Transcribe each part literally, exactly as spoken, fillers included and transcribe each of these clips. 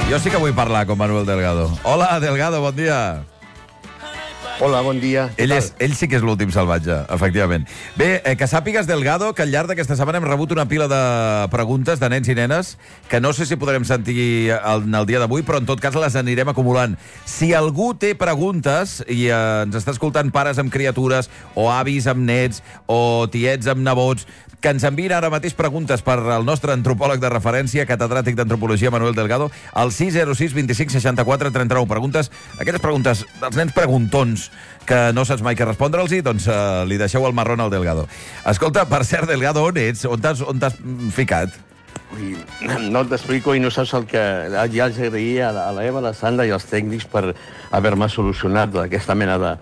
Jo sí que vull parlar com Manuel Delgado. Hola, Delgado, bon dia. Hola, bon dia. Ell, és, ell sí que és l'últim salvatge, efectivament. Bé, eh, que sàpigues, Delgado, que al llarg d'aquesta setmana hem rebut una pila de preguntes de nens i nenes que no sé si podrem sentir en el dia d'avui, però en tot cas les anirem acumulant. Si algú té preguntes i eh, ens està escoltant pares amb criatures, o avis amb nets, o tiets amb nebots, que ens enviïn ara mateix preguntes per al nostre antropòleg de referència, catedràtic d'antropologia, Manuel Delgado, al sis zero sis vint cinc seixanta quatre trenta nou. Preguntes, aquelles preguntes dels nens preguntons que no saps mai què respondre'ls-hi, doncs uh, li deixeu el marrón al Delgado. Escolta, per cert, Delgado, on ets? On t'has on t'has ficat? Ui, no t'explico i no saps el que... Ja els agraïa a l'Eva, a la Sandra i als tècnics per haver-me solucionat aquesta mena de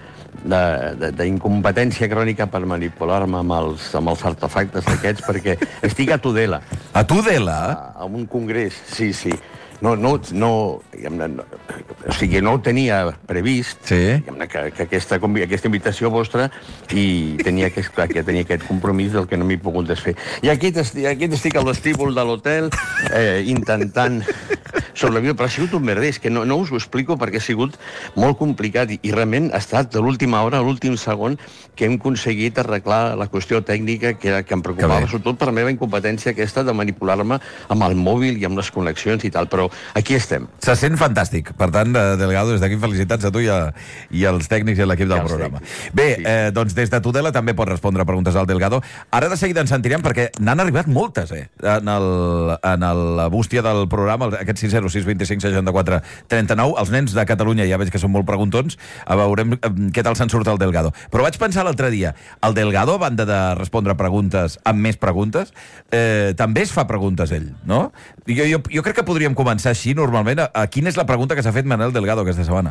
d'incompetència crònica per manipular-me amb els, amb els artefactes aquests, perquè estic a Tudela. A Tudela? A, a un congrés, sí, sí. No, no, no, no, o sigui, no ho tenia previst, sí. que, que aquesta, aquesta invitació vostra, i tenia, que, que tenia aquest compromís del que no m'he pogut desfer. I aquí, aquí estic al vestíbul de l'hotel, eh, intentant sobreviure, però ha sigut un merder, és que no, no us ho explico perquè ha sigut molt complicat, i, i realment ha estat de l'última hora, a l'últim segon, que hem aconseguit arreglar la qüestió tècnica que, que em preocupava, sobretot per la meva incompetència aquesta de manipular-me amb el mòbil i amb les connexions i tal, però aquí estem. Se sent fantàstic. Per tant, Delgado, des d'aquí felicitats a tu i, a, i als tècnics i a l'equip del ja programa. Tècnics. Bé, sí. eh, doncs des de Tudela també pot respondre preguntes al Delgado. Ara de seguida ens sentirem perquè n'han arribat moltes, eh? En, el, en el, la bústia del programa, aquest sis zero sis vint cinc seixanta quatre trenta nou, els nens de Catalunya ja veig que són molt preguntons, a veurem què tal se'n surt el Delgado. Però vaig pensar l'altre dia, el Delgado, a banda de respondre preguntes amb més preguntes, eh, també es fa preguntes ell, no? Jo, jo, jo crec que podríem començar així, normalment. A, a quina és la pregunta que s'ha fet Manuel Delgado aquesta setmana?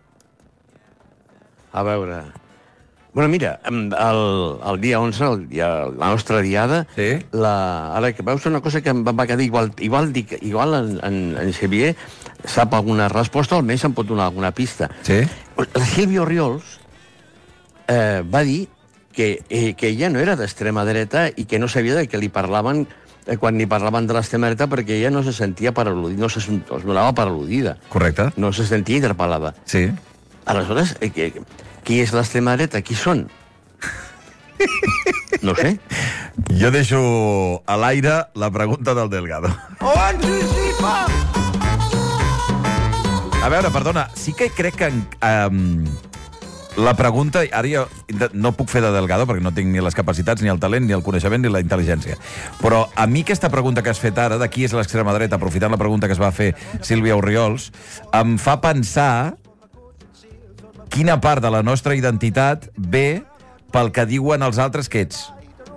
A veure... Bueno, mira, el, el dia onze, el dia, la nostra diada, sí? la, ara que veus una cosa que em va quedar igual, igual, igual en, en, en Xavier sap alguna resposta, almenys em pot donar alguna pista. Sí? La Sílvia Oriols eh, va dir que, eh, que ella no era d'extrema dreta i que no sabia de què li parlaven eh, quan li parlaven de l'extrema dreta perquè ella no se sentia per al·ludida, no se, es donava per al·ludida. Correcte. No se sentia interpel·lada. Sí. Aleshores, eh, que, qui és l'extrema dreta? Qui són? No sé. Jo deixo a l'aire la pregunta del Delgado. Oh, anticipa! A veure, perdona, sí que crec que... Um, la pregunta... Ara jo no puc fer de Delgado perquè no tinc ni les capacitats, ni el talent, ni el coneixement, ni la intel·ligència. Però a mi aquesta pregunta que has fet ara, de qui és l'extrema dreta, aprofitant la pregunta que es va fer Sílvia Oriols, em fa pensar quina part de la nostra identitat ve pel que diuen els altres que ets.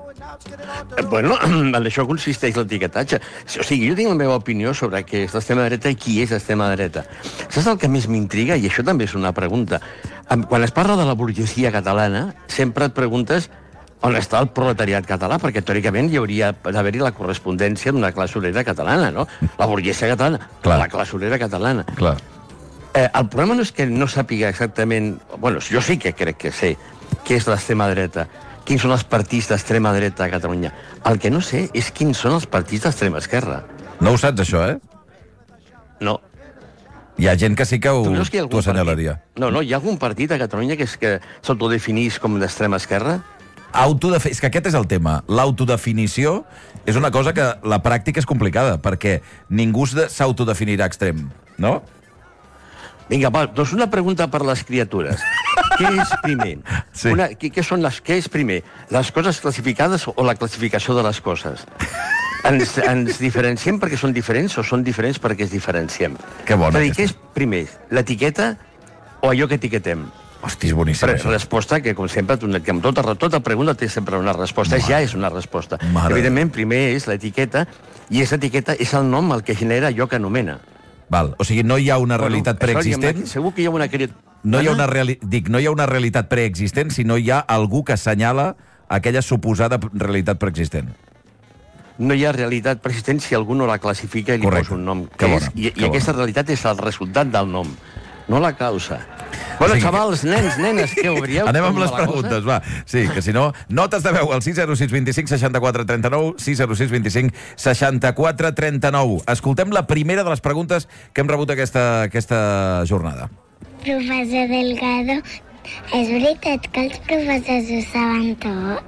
Bueno, en això consisteix l'etiquetatge. O sigui, jo tinc la meva opinió sobre què és l'extrema dreta i qui és l'extrema dreta. Saps el que més m'intriga? I això també és una pregunta. Quan es parla de la burgesia catalana, sempre et preguntes on està el proletariat català, perquè teòricament hi hauria d'haver-hi la correspondència d'una classe obrera catalana, no? La burgesia catalana, Clar. la classe obrera catalana. Clar. Eh, el problema no és que no sàpiga exactament... Bueno, jo sí que crec que sé què és l'extrema dreta, quins són els partits d'extrema dreta a Catalunya. El que no sé és quins són els partits d'extrema esquerra. No ho saps, això, eh? No. Hi ha gent que sí que ho, t'ho assenyalaria. No, no, hi ha algun partit a Catalunya que, és que s'autodefinís com d'extrema esquerra? Autodefi... És que aquest és el tema. L'autodefinició és una cosa que la pràctica és complicada, perquè ningú s'autodefinirà extrem, no? Vinga, va, doncs una pregunta per les criatures. Què és primer? Sí. Una, què, què, són les, què és primer? Les coses classificades o la classificació de les coses? Ens, ens diferenciem perquè són diferents o són diferents perquè es diferenciem? Que bona. És a dir, què és primer? L'etiqueta o allò que etiquetem? Hosti, és boníssim. Però, resposta que, com sempre, amb tota, tota pregunta té sempre una resposta. Mare. Ja és una resposta. Mare. Evidentment, primer és l'etiqueta, i aquesta etiqueta és el nom el que genera allò que anomena. Val. O sigui, no hi ha una bueno, realitat preexistent... Segur que hi ha una... No hi ha una reali... Dic, no hi ha una realitat preexistent, sinó hi ha algú que assenyala aquella suposada realitat preexistent. No hi ha realitat preexistent si algú no la classifica i li Correcte. posa un nom. Que bona, és, I que i aquesta realitat és el resultat del nom. no la causa. Bueno, Sí. xavals, nens, nenes, què obríeu? Anem amb Com les va la preguntes, cosa? va. Sí, que si no... Notes de veu al sis zero sis vint cinc seixanta-quatre trenta-nou, sis zero sis vint cinc seixanta-quatre trenta-nou. Escoltem la primera de les preguntes que hem rebut aquesta, aquesta jornada. Professor Delgado, és veritat que els professors ho saben tot?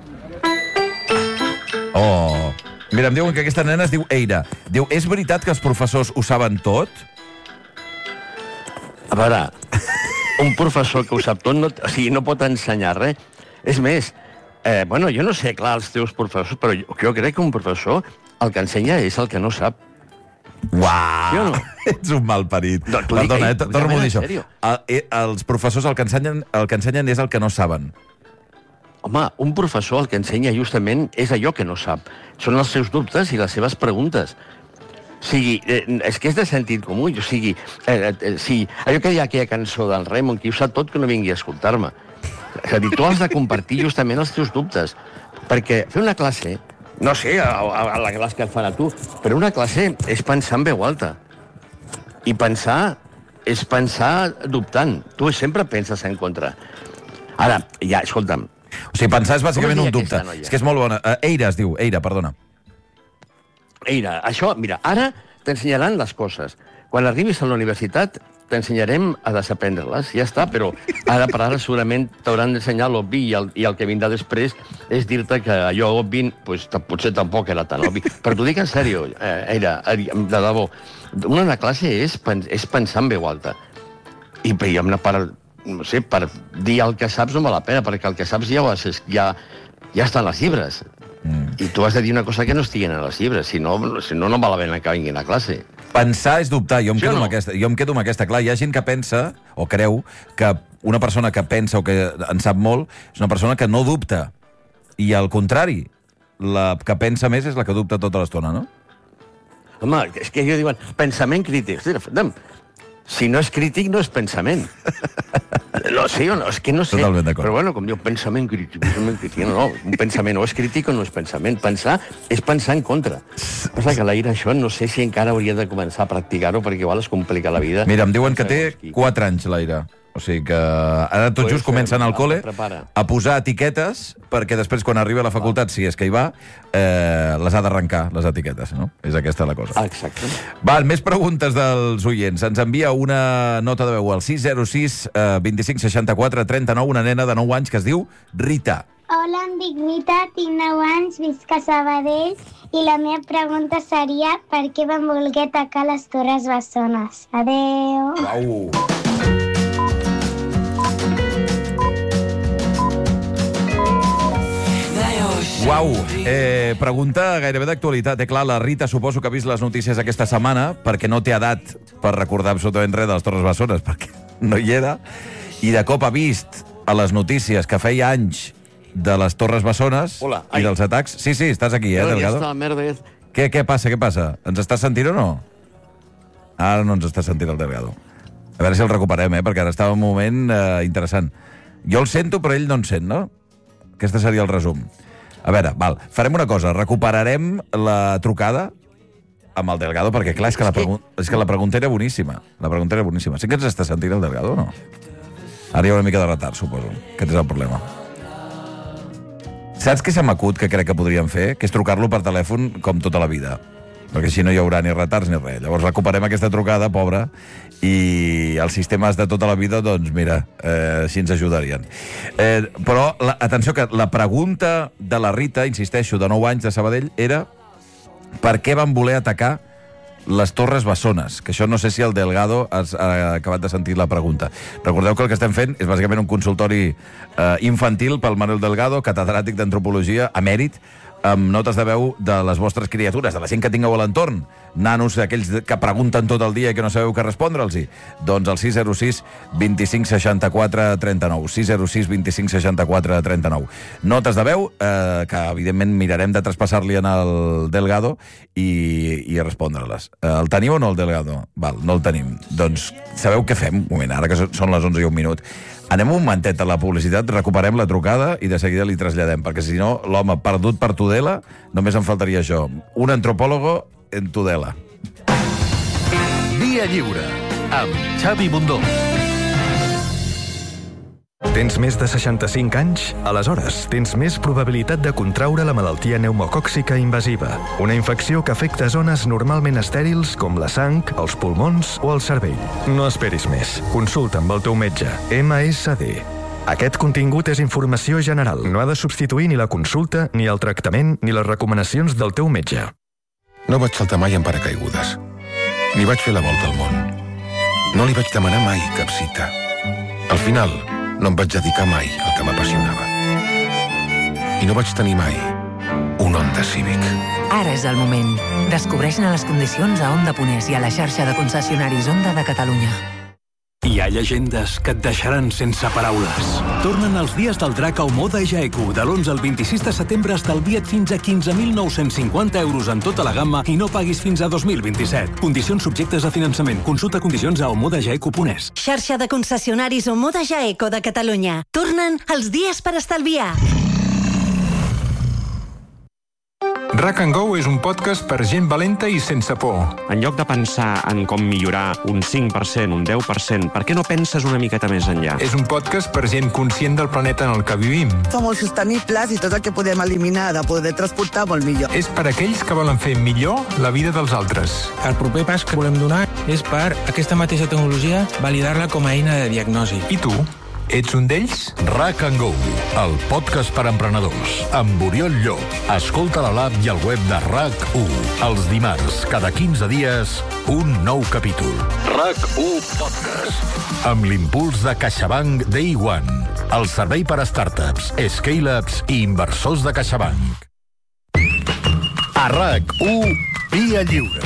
Oh... Mira, em diuen que aquesta nena es diu Eira. Diu, és veritat que els professors ho saben tot? A veure, un professor que ho sap tot no, o sigui, no pot ensenyar res. És més, eh, bueno, jo no sé, clar, els teus professors, però jo, jo crec que un professor el que ensenya és el que no sap. Uau! Sí o no? Ets un malparit. No, t'ho dic, Perdona, eh, eh, torno a dir en això. sèrio. El, eh, els professors el que, ensenyen, el que ensenyen és el que no saben. Home, un professor el que ensenya justament és allò que no sap. Són els seus dubtes i les seves preguntes. O sigui, eh, és que és de sentit comú. O sigui, eh, eh, sí, allò que hi ha aquella cançó del Raymond, qui ho sap tot, que no vingui a escoltar-me. És a dir, tu has de compartir justament els teus dubtes. Perquè fer una classe, no sé, a, a, a la classe que et fan a tu, però una classe és pensar en veu alta. I pensar és pensar dubtant. Tu sempre penses en contra. Ara, ja, escolta'm, O sigui, pensar és bàsicament Com es un deia dubte. aquesta noia? És que és molt bona. Uh, Eira es diu. Eira, perdona. Eira, això, mira, ara t'ensenyaran les coses. Quan arribis a la universitat t'ensenyarem a desaprendre-les, ja està, però ara per ara segurament t'hauran d'ensenyar l'obvi i, el, i el que vindrà després és dir-te que allò obvi pues, potser tampoc era tan obvi. Però t'ho dic en sèrio, eh, Eira, de debò. Una, una classe és, pen, és pensar en veu alta. I, i amb una part, no sé, per dir el que saps no val la pena, perquè el que saps ja, ho has, ja, ja està en els llibres. Mm. I tu has de dir una cosa que no estigui en els llibres, si no, si no, no val la pena que vinguin a classe. Pensar és dubtar. Jo em, Sí quedo o no? amb aquesta, jo em quedo amb aquesta. Clar, hi ha gent que pensa, o creu, que una persona que pensa o que en sap molt és una persona que no dubta. I al contrari, la que pensa més és la que dubta tota l'estona, no? Home, és que jo diuen, pensament crític. Hosti, si no és crític, no és pensament. No sé, o no, és que no sé. Totalment d'acord. Però bueno, com diu, pensament crític, pensament crític. No, no, un pensament o és crític o no és pensament. Pensar és pensar en contra. Passa que l'Aire això no sé si encara hauria de començar a practicar-ho, perquè igual es complica la vida. Mira, em diuen que té Segons qui. quatre anys, l'Aire. O sigui que ara tot Pues, just comencen al eh, col·le prepara. a posar etiquetes perquè després, quan arriba a la facultat, si és que hi va, eh, les ha d'arrencar, les etiquetes, no? És aquesta la cosa. Ah, exacte. Val, més preguntes dels oients. Ens envia una nota de veu al sis zero sis vint cinc seixanta-quatre trenta-nou, una nena de nou anys que es diu Rita. Hola, em dic Rita, tinc nou anys, visc a Sabadell i la meva pregunta seria per què van voler atacar les Torres Bessones. Adeu. Au! Uau, eh, pregunta gairebé d'actualitat. Eh, clar, la Rita suposo que ha vist les notícies aquesta setmana perquè no té edat per recordar absolutament res de les Torres Bessones, perquè no hi era, i de cop ha vist a les notícies que feia anys de les Torres Bessones Hola, i ai. dels atacs. Sí, sí, estàs aquí, eh, Bueno, ja Delgado? està, merda. és- Què, què passa, què passa? Ens estàs sentint o no? Ara no ens està sentint el Delgado. A veure si el recuperem, eh? Perquè ara estava un moment eh, interessant. Jo el sento, però ell no en sent, no? Aquest seria el resum. A veure, val, farem una cosa. Recuperarem la trucada amb el Delgado, perquè, clar, és que la, pregun és que la pregunta era boníssima. La pregunta era boníssima. Sí que ens està sentint el Delgado o no? Ara hi ha una mica de retard, suposo. Aquest és el problema. Saps què se m'acut que crec que podríem fer? Que és trucar-lo per telèfon com tota la vida. Perquè així no hi haurà ni retards ni res. Llavors recuperem aquesta trucada, pobra, i els sistemes de tota la vida, doncs mira, eh, així ens ajudarien. Eh, però, la, atenció, que la pregunta de la Rita, insisteixo, de nou anys de Sabadell, era per què van voler atacar les Torres Bessones, que això no sé si el Delgado has, ha acabat de sentir la pregunta. Recordeu que el que estem fent és bàsicament un consultori eh, infantil pel Manuel Delgado, catedràtic d'antropologia, emèrit, amb notes de veu de les vostres criatures, de la gent que tingueu a l'entorn, nanos, aquells que pregunten tot el dia i que no sabeu què respondre'ls. Doncs al sis zero sis vint cinc seixanta-quatre trenta-nou, sis zero sis vint cinc seixanta-quatre trenta-nou. Notes de veu eh, que, evidentment, mirarem de traspassar-li en el Delgado i, i respondre-les. Eh, el teniu o no, el Delgado? Val, no el tenim. Doncs sabeu què fem? Un moment, ara que són les onze i un minut. Anem un momentet a la publicitat, recuperem la trucada i de seguida li traslladem, perquè si no, l'home perdut per Tudela, només em faltaria això. Un antropòlogo en Tudela. Via Lliure, amb Xavi Bundó. Tens més de seixanta-cinc anys? Aleshores, tens més probabilitat de contraure la malaltia pneumocòccica invasiva, una infecció que afecta zones normalment estèrils com la sang, els pulmons o el cervell. No esperis més. Consulta amb el teu metge. ema essa de. Aquest contingut és informació general. No ha de substituir ni la consulta, ni el tractament, ni les recomanacions del teu metge. No vaig saltar mai en paracaigudes. Ni vaig fer la volta al món. No li vaig demanar mai cap cita. Al final, no em vaig dedicar mai al que m'apassionava. I no vaig tenir mai un Honda Civic. Ara és el moment. Descobreix-ne les condicions a Honda Ponès i a la xarxa de concessionaris Honda de Catalunya. Hi ha llegendes que et deixaran sense paraules. Tornen els dies del drac a Omoda Jaeku. De l'onze al vint-i-sis de setembre estalvia't fins a quinze mil nou-cents cinquanta euros en tota la gamma i no paguis fins a dos mil vint-i-set. Condicions subjectes a finançament. Consulta condicions a omoda jaeku punt es. Xarxa de concessionaris Omoda Jaeku de Catalunya. Tornen els dies per estalviar. Rack and Go és un podcast per gent valenta i sense por. En lloc de pensar en com millorar un cinc per cent, un deu per cent, per què no penses una miqueta més enllà? És un podcast per gent conscient del planeta en el que vivim. Som molt sostenibles i tot el que podem eliminar de poder transportar molt millor. És per aquells que volen fer millor la vida dels altres. El proper pas que volem donar és per aquesta mateixa tecnologia validar-la com a eina de diagnosi. I tu? Ets un d'ells? Rack and Go, el podcast per emprenedors, amb Oriol Llop. Escolta a l'app i al web de RAC u. Els dimarts, cada quinze dies, un nou capítol. RAC u Podcast. Amb l'impuls de CaixaBank Day One, el servei per a startups, scale-ups i inversors de CaixaBank. A RAC u, Via Lliure.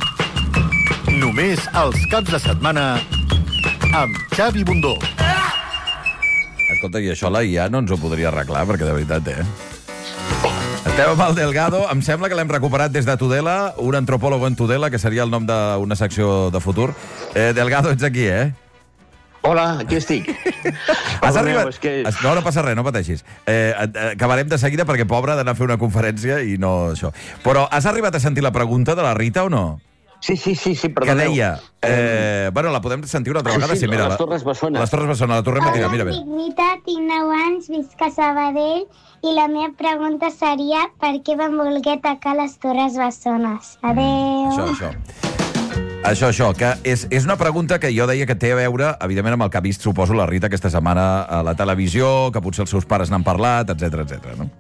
Només els caps de setmana amb Xavi Bundó. Escolta, i això la I A no ens ho podria arreglar, perquè de veritat, eh? Estem amb el Delgado, em sembla que l'hem recuperat des de Tudela, un antropòleg en Tudela, que seria el nom d'una secció de futur. Eh, Delgado, ets aquí, eh? Hola, aquí estic. Has arribat... Meu, que... No, no passa res, no pateixis. Eh, acabarem de seguida perquè pobre ha d'anar a fer una conferència i no això. Però has arribat a sentir la pregunta de la Rita o no? Sí, sí, sí, sí, perdoneu. Que deia... Eh, bueno, la podem sentir una altra vegada? Sí, sí, sí, mira, les Torres Bessones. Les Torres Bessones, la torrem a tirar, mira bé. Hola, Rita, tinc nou anys, visc a Sabadell i la meva pregunta seria per què van voler atacar les Torres Bessones. Adéu. Això, això. Això, això, que és, és una pregunta que jo deia que té a veure, evidentment, amb el que ha vist, suposo, la Rita aquesta setmana a la televisió, que potser els seus pares n'han parlat, etcètera, etcètera, no?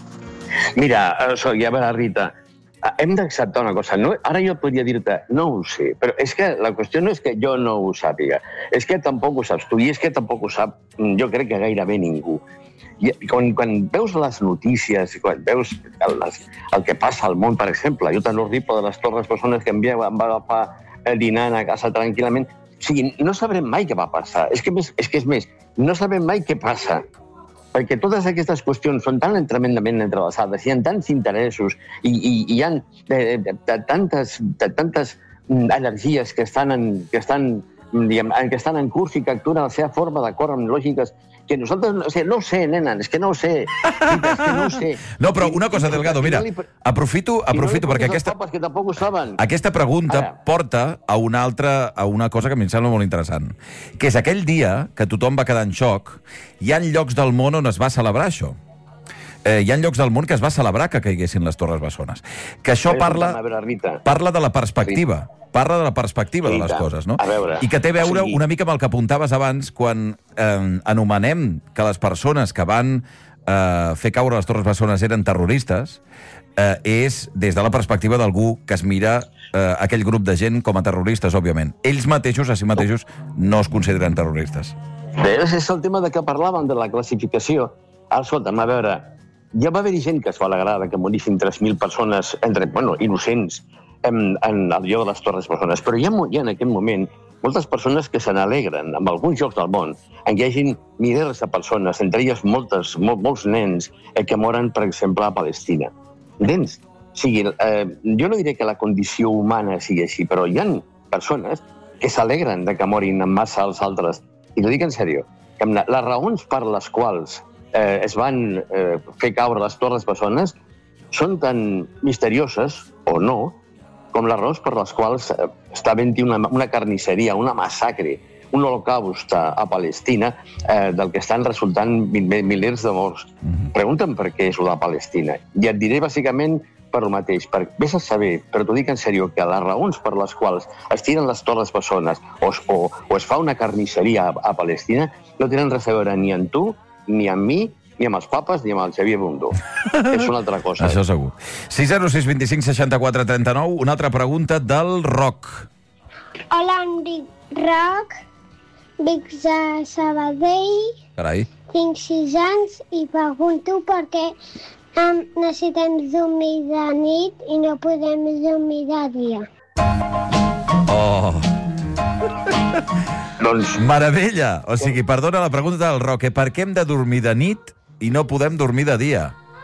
Mira, això, ja veurà, Rita, hem d'acceptar una cosa. No, ara jo podria dir-te, no ho sé, però és que la qüestió no és que jo no ho sàpiga, és que tampoc ho saps tu, i és que tampoc ho sap, jo crec que gairebé ningú. I quan, quan veus les notícies, quan veus el, el que passa al món, per exemple, jo tan horrible de les Torres Bessones que em va agafar dinant a casa tranquil·lament, o sigui, no sabrem mai què va passar. És que, més, és que és més, no sabem mai què passa. Perquè totes aquestes qüestions són tan tremendament entrelaçades, hi ha tants interessos i, i, i hi ha de, de, de, tantes, de, tantes energies que estan, en, que, estan, diguem, que estan en curs i que actuen a la seva forma d'acord amb lògiques que nosaltres, o sigui, no ho sé, nena, és que no ho sé. Rita, és que no ho sé. No, però una cosa, Delgado, mira, aprofito, aprofito perquè aquesta, que tampoc ho saben. Aquesta pregunta Ara. porta a una altra, a una cosa que a mi em sembla molt interessant, que és aquell dia que tothom va quedar en xoc, hi ha llocs del món on es va celebrar això. Eh, hi ha llocs del món que es va celebrar que caiguessin les Torres Bessones. Que això parla, parla de la perspectiva. Parla de la perspectiva de les coses, no? I que té a veure una mica amb el que apuntaves abans quan eh, anomenem que les persones que van eh, fer caure les Torres Bessones eren terroristes, eh, és des de la perspectiva d'algú que es mira eh, aquell grup de gent com a terroristes, òbviament. Ells mateixos, a si mateixos, no es consideren terroristes. Bé, és el tema de què parlàvem, de la classificació. Ara, escolta'm, a veure, ja va haver-hi gent que es va alegrar que morissin tres mil persones, entre, bueno, innocents, en, en el lloc de les Torres Bessones. Però hi ha, hi ha en aquest moment moltes persones que se n'alegren amb alguns llocs del món en què hi hagi milers de persones, entre elles moltes, mol, molts nens eh, que moren, per exemple, a Palestina. Entens? O sigui, eh, jo no diré que la condició humana sigui així, però hi ha persones que s'alegren de que morin en massa els altres. I ho dic en sèrio. Les raons per les quals eh, es van eh, fer caure les Torres Bessones són tan misterioses, o no, com les raons per les quals està havent-hi una, una carnisseria, una massacre, un holocaust a, a Palestina eh, del que estan resultant milers de morts. Mm-hmm. Pregunta'm per què és la Palestina. I et diré bàsicament per el mateix. Per, vés a saber, però t'ho dic en sèrio, que les raons per les quals es tiren les torres bessones o, o, o es fa una carnisseria a, a Palestina no tenen res a veure ni amb tu, ni amb mi, ni amb els papes, ni amb el Xavier Bundó. És una altra cosa. Això segur. sis zero sis dos cinc sis quatre tres nou, una altra pregunta del Roc. Hola, em dic Roc, vic a Sabadell, Carai. tinc sis anys i pregunto per què um, necessitem dormir de nit i no podem dormir de dia. Oh... Doncs... Meravella! O sigui, perdona la pregunta del Roque, per què hem de dormir de nit i no podem dormir de dia?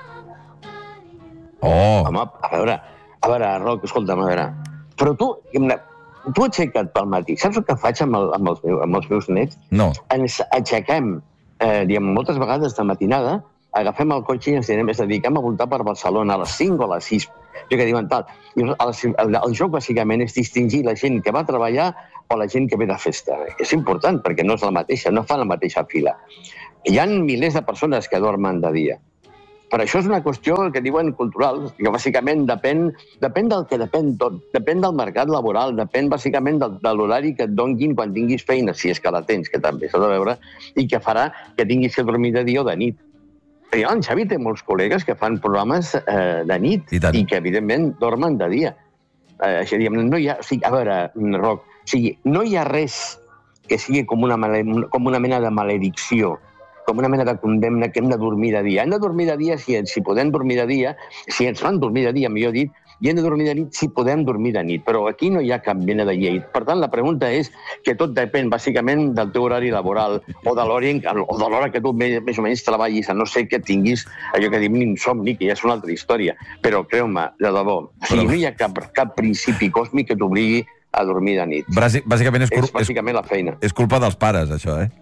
Oh! Home, a veure, a veure, Roc, escolta'm, a veure... Però tu, tu aixeca't pel matí. Saps el que faig amb, el, amb, els, meus, amb els meus nets? No. Ens aixequem, eh, diguem, moltes vegades de matinada, agafem el cotxe i ens anem, ens dediquem a voltar per Barcelona a les cinc o a les sis, jo que diuen tal. I el, el, el joc, bàsicament, és distingir la gent que va a treballar o la gent que ve de festa. És important, perquè no és la mateixa, no fan la mateixa fila. Hi ha milers de persones que dormen de dia. Però això és una qüestió que diuen cultural, que bàsicament depèn, depèn del que depèn tot. Depèn del mercat laboral, depèn bàsicament del, de l'horari que et donguin quan tinguis feina, si és que la tens, que també s'ha de veure, i que farà que tinguis que dormir de dia o de nit. Però en Xavi té molts col·legues que fan programes eh, de nit i, i que, evidentment, dormen de dia. Eh, això, diguem, no hi ha... O sigui, a veure, Roc, o sigui, no hi ha res que sigui com una, male, com una mena de maledicció, com una mena de condemna que hem de dormir de dia. Hem de dormir de dia si, si podem dormir de dia, si ens fan dormir de dia, millor dit, i hem de dormir de nit si podem dormir de nit. Però aquí no hi ha cap mena de llei. Per tant, la pregunta és que tot depèn, bàsicament, del teu horari laboral o de l'hora que tu més, més o menys treballis, a no ser que tinguis allò que diuen insomni, que ja és una altra història. Però creu-me, de debò, o sigui, no hi ha cap, cap principi còsmic que t'obligui a dormir de nit. Bàsicament és, és bàsicament la feina. És culpa dels pares, això, eh?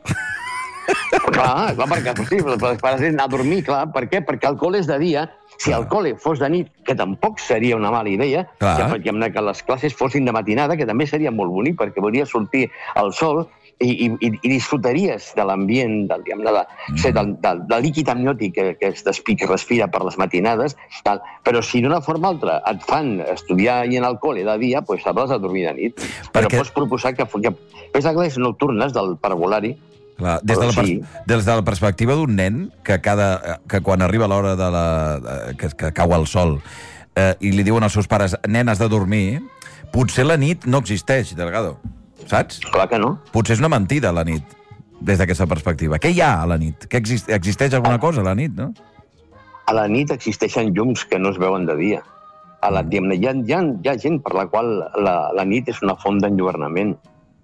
Clar, clar, perquè sí, els pares han a dormir, clar. Per què? Perquè el col·le és de dia. Si el col·le fos de nit, que tampoc seria una mala idea, que, que les classes fossin de matinada, que també seria molt bonic, perquè podria sortir el sol i, i, i disfrutaries de l'ambient, del, de, de, del, del, del líquid amniòtic que, que es despica, que respira per les matinades, tal. Però si d'una forma o altra et fan estudiar i en el col·le de dia, doncs sabràs de dormir de nit. Però perquè... pots proposar que... que fes a classes nocturnes del parvulari. Clar, des, de la pers des de la perspectiva d'un nen que, cada, que quan arriba l'hora de la, que, que cau el sol eh, i li diuen als seus pares nen, has de dormir, potser la nit no existeix, Delgado, saps? Clar que no. Potser és una mentida la nit, des d'aquesta perspectiva. Què hi ha a la nit? Que exist existeix alguna cosa a la nit, no? A la nit existeixen llums que no es veuen de dia. A la, hi, ha, hi, ha, hi ha gent per la qual la, la nit és una font d'enlluernament.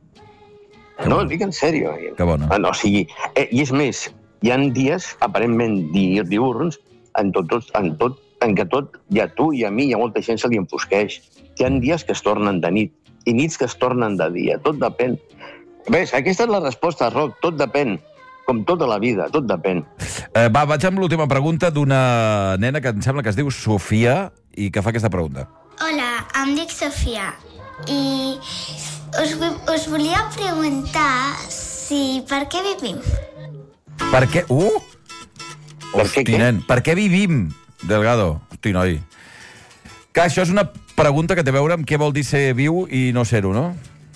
No, ho dic en sèrio. Que bona. No, o sigui, eh, i és més, hi ha dies, aparentment di diurns, en tot, tot, en tot, en què tot, i a tu i a mi, i a molta gent se li enfosqueix. Hi ha dies que es tornen de nit, i nits que es tornen de dia. Tot depèn. Ves, aquesta és la resposta, Roc, tot depèn. Com tota la vida, tot depèn. Eh, va, vaig amb l'última pregunta d'una nena que em sembla que es diu Sofia i que fa aquesta pregunta. Hola, em dic Sofia i us, us volia preguntar si per què vivim. Per què? Uh! Per Hosti, què, nen, per què vivim, Delgado? Hosti, noi. Que això és una pregunta que té a veure amb què vol dir ser viu i no ser-ho, no?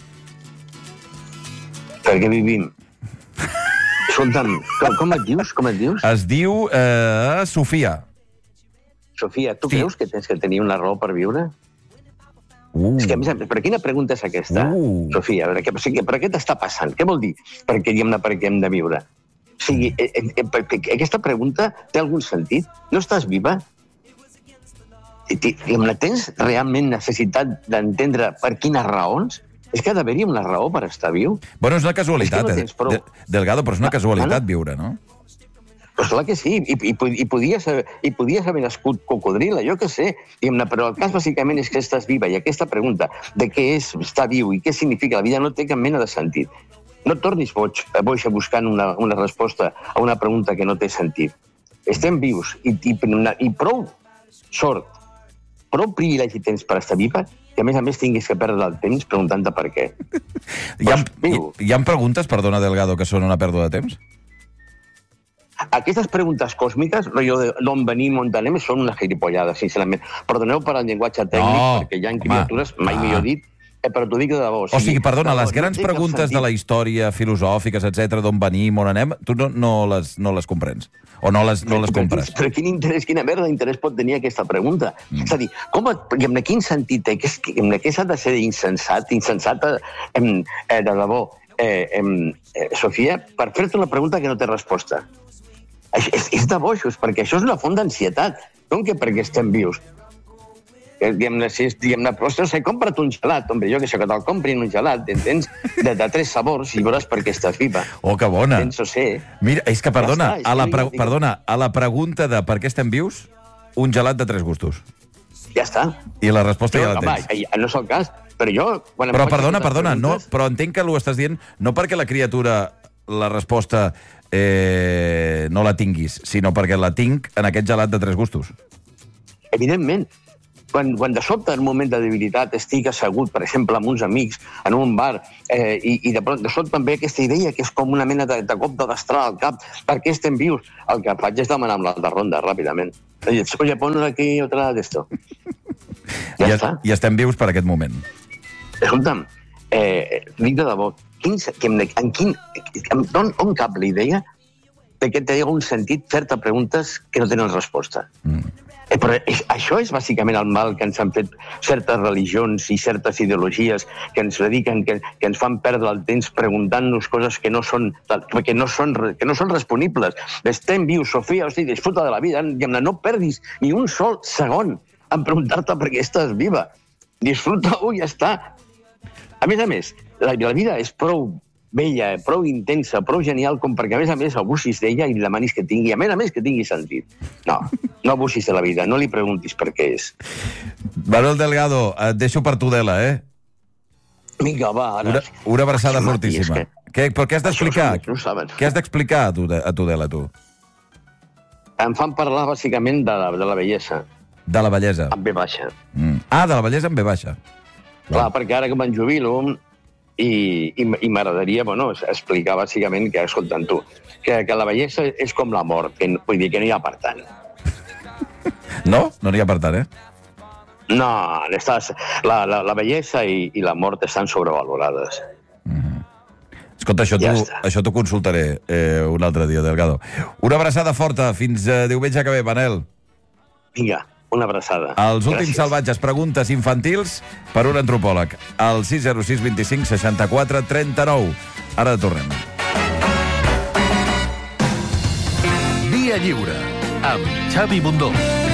Per què vivim? Escolta'm, com, com et dius? Com et dius? Es diu eh, Sofia. Sofia, tu sí. creus que tens que tenir una raó per viure? Uh. És que, a més, però quina pregunta és aquesta, uh. Sofia? A veure, què, per què t'està passant? Què vol dir per què, per què hem de viure? O sigui, eh, eh, eh, aquesta pregunta té algun sentit? No estàs viva? Tens realment necessitat d'entendre per quines raons? És que ha d'haver-hi una raó per estar viu? Bueno, és una casualitat, és no prou... Delgado, però és una casualitat viure, no? Però clar que sí, i, i, i, podies, i podies haver nascut cocodrila, jo què sé, però el cas bàsicament és que estàs viva, i aquesta pregunta de què és estar viu i què significa la vida no té cap mena de sentit. No et tornis boig, boig buscant una, una resposta a una pregunta que no té sentit. Estem vius, i, i, i prou sort, prou privilegi tens per estar viva que a més a més tinguis que perdre el temps preguntant-te per què. Hi ha, hi, hi ha preguntes, perdona, Delgado, que són una pèrdua de temps? Aquestes preguntes còsmiques, rotllo d'on venim, on anem, són una gilipollada, sincerament. Perdoneu per al llenguatge tècnic, no, perquè hi ha criatures, home, mai ah. millor dit, eh, però t'ho dic de debò. O sigui, o sigui perdona, les grans no preguntes de la història, filosòfiques, etcètera, d'on venim, on anem, tu no, no, les, no les comprens. O no les, no les compres. Però, però quin interès, quina merda d'interès pot tenir aquesta pregunta? Mm. És a dir, com, en quin sentit, eh, que, en què s'ha de ser insensat, insensat, eh, eh, de debò, eh, eh, Sofia, per fer-te una pregunta que no té resposta? És, és de boixos, perquè això és una font d'ansietat. Com que perquè estem vius? Diguem-ne, si és, diguem-ne, ostres, compra't un gelat, home, jo que sé, que te'l comprin un gelat, entens? De, de tres sabors i veuràs per què estàs viva. Oh, que bona. Penso ser. Mira, és que, perdona, ja està, és a la pre... dic... perdona, a la pregunta de per què estem vius, un gelat de tres gustos. Ja està. I la resposta jo, ja la tens. Home, no és el cas, però jo... Quan però perdona, perdona, preguntes... no, però entenc que ho estàs dient no perquè la criatura, la resposta eh, no la tinguis, sinó perquè la tinc en aquest gelat de tres gustos. Evidentment. Quan, quan de sobte, en un moment de debilitat, estic assegut, per exemple, amb uns amics, en un bar, eh, i, i de, de sobte em ve aquesta idea, que és com una mena de, de cop de destral al cap, per què estem vius? El que faig és demanar amb l'altra ronda, ràpidament. Oye, ponos aquí otra d'esto. Ja I, està. I estem vius per aquest moment. Escolta'm, eh, dic de debò, quin, en quin, en, on, on cap la idea de que té un sentit fer-te preguntes que no tenen resposta? Mm. Eh, però és, això és bàsicament el mal que ens han fet certes religions i certes ideologies que ens dediquen, que, que ens fan perdre el temps preguntant-nos coses que no són, que no són, que no són responsibles. Estem vius, Sofia, hosti, disfruta de la vida, no perdis ni un sol segon en preguntar-te per què estàs viva. Disfruta-ho i ja està. A més a més, la, la vida és prou bella, prou intensa, prou genial, com perquè, a més a més, abusis d'ella i li demanis que tingui, a més a més, que tingui sentit. No, no abusis de la vida, no li preguntis per què és. Manuel Delgado, et deixo per Tudela, eh? Vinga, va, ara... Una, una abraçada fortíssima. Que... Què, però què has d'explicar? No què has d'explicar a Tudela, tu? Em fan parlar, bàsicament, de la, de la bellesa. De la bellesa? En B baixa. Mm. Ah, de la bellesa en B baixa. Clar, no. Perquè ara que me'n jubilo... I, i, i m'agradaria, bueno, explicar bàsicament que, escolta'm tu, que, que la bellesa és com la mort, que, vull dir que no hi ha per tant. No? No n'hi ha per tant, eh? No, estàs, la, la, la bellesa i, i la mort estan sobrevalorades. Mm. Escolta, això t'ho ja consultaré eh, un altre dia, Delgado. Una abraçada forta, fins eh, diumenge que ve, Manel. Vinga. Una abraçada. Els últims Gràcies. Salvatges, preguntes infantils per un antropòleg. Al sis zero sis vint cinc seixanta-quatre trenta-nou. Ara tornem. Via Lliure, amb Xavi Bundó.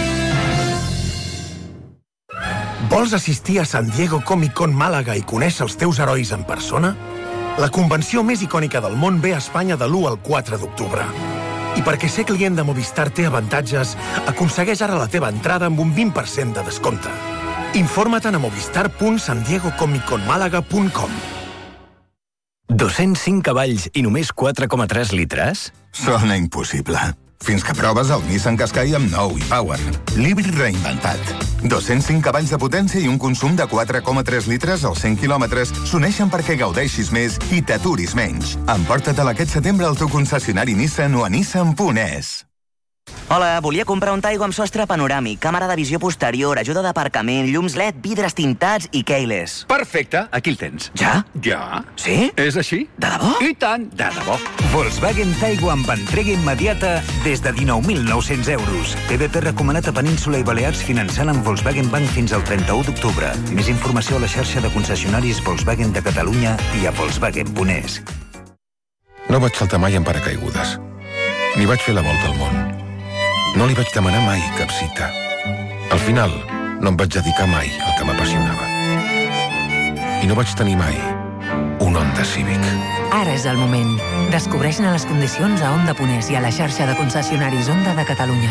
Vols assistir a San Diego Comic Con Màlaga i conèixer els teus herois en persona? La convenció més icònica del món ve a Espanya de l'u al quatre d'octubre. I perquè ser client de Movistar té avantatges, aconsegueix ara la teva entrada amb un vint per cent de descompte. Informa't a movistar punt san diego comic con malaga punt com. dos-cents cinc cavalls i només quatre coma tres litres? Sona impossible. Fins que proves el Nissan Qashqai amb nou e-Power. L'híbrid reinventat. dos-cents cinc cavalls de potència i un consum de quatre coma tres litres als cent quilòmetres s'uneixen perquè gaudeixis més i t'aturis menys. Emporta-te'l aquest setembre al teu concessionari Nissan o a nissan punt es. Hola, volia comprar un Taigo amb sostre panoràmic, càmera de visió posterior, ajuda d'aparcament, llums L E D, vidres tintats i keyless. Perfecte, aquí el tens. Ja? Ja. Sí? És així. De debò? I tant, de debò. Volkswagen Taigo amb entrega immediata des de dinou mil nou-cents euros. P V P recomanat a Península i Balears finançant amb Volkswagen Bank fins al trenta-u d'octubre. Més informació a la xarxa de concessionaris Volkswagen de Catalunya i a volkswagen punt es. No vaig saltar mai en paracaigudes. Ni vaig fer la volta al món. No li vaig demanar mai cap cita. Al final, no em vaig dedicar mai al que m'apassionava. I no vaig tenir mai un Honda Civic. Ara és el moment. Descobreix-ne les condicions a Honda punt es i a la xarxa de concessionaris Honda de Catalunya.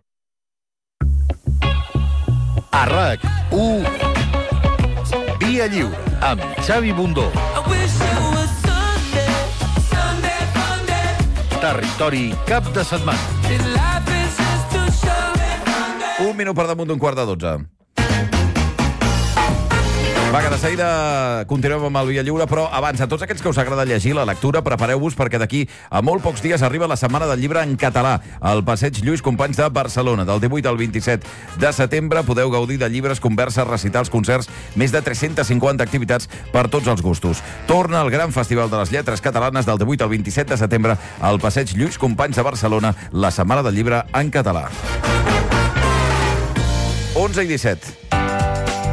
A RAC u Via Lliure, amb Xavi Bundó. Territori cap de setmana. Un minut per damunt d'un quart de dotze. Va, que de seguida continuem amb el Via Lliure, però abans, a tots aquells que us agrada llegir la lectura, prepareu-vos perquè d'aquí a molt pocs dies arriba la Setmana del Llibre en català al Passeig Lluís Companys de Barcelona. Del divuit al vint-i-set de setembre podeu gaudir de llibres, converses, recitals, concerts, més de tres-centes cinquanta activitats per tots els gustos. Torna el gran Festival de les Lletres Catalanes del divuit al vint-i-set de setembre al Passeig Lluís Companys de Barcelona, la Setmana del Llibre en català. onze i disset.